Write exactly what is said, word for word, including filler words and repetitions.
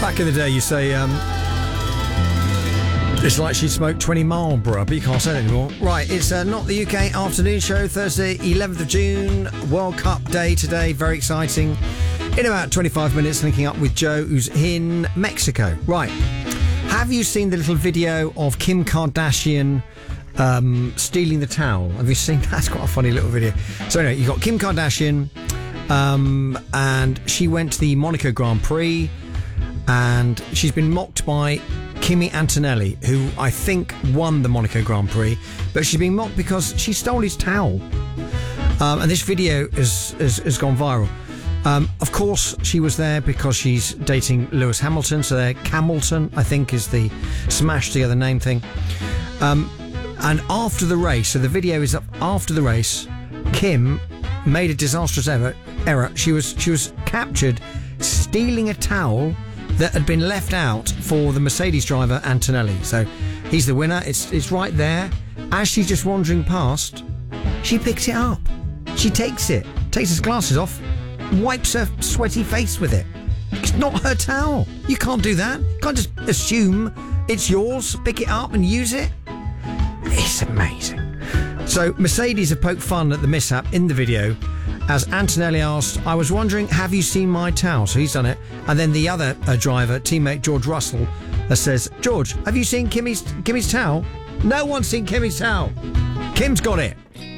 Back in the day, you say, um, it's like she smoked twenty Marlboro, but you can't say that anymore. Right, it's uh, Not the U K Afternoon Show, Thursday, eleventh of June, World Cup Day today, very exciting. In about twenty-five minutes, linking up with Joe, who's in Mexico. Right, have you seen the little video of Kim Kardashian um, stealing the towel? Have you seen that? That's quite a funny little video. So anyway, you've got Kim Kardashian, um, and she went to the Monaco Grand Prix, and she's been mocked by Kimi Antonelli, who I think won the Monaco Grand Prix, but she's being mocked because she stole his towel. Um, and this video has, has, has gone viral. Um, of course, she was there because she's dating Lewis Hamilton, so they're Camilton, I think, is the smashed together name thing. Um, and after the race, so the video is up after the race, Kim made a disastrous error. error. She was she was captured stealing a towel that had been left out for the Mercedes driver Antonelli. So he's the winner. It's it's right there. As she's just wandering past, she picks it up. She takes it, takes his glasses off, wipes her sweaty face with it. It's not her towel. You can't do that. You can't just assume it's yours, pick it up and use it. It's amazing. So Mercedes have poked fun at the mishap in the video, as Antonelli asked, I was wondering, have you seen my towel? So he's done it. And then the other uh, driver, teammate George Russell, uh, says, George, have you seen Kimmy's, Kimmy's towel? No one's seen Kimmy's towel. Kim's got it.